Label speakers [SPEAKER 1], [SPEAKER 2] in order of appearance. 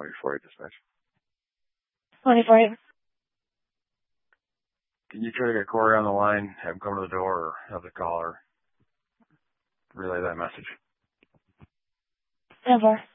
[SPEAKER 1] 24 dispatch.
[SPEAKER 2] 24.
[SPEAKER 1] Can you try to get Corey on the line, have him come to the door, or have the caller relay that message?
[SPEAKER 2] 24.